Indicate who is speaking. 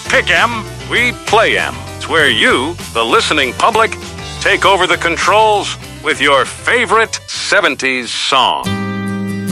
Speaker 1: pick 'em, we play 'em. It's where you, the listening public, take over the controls with your favorite 70s song.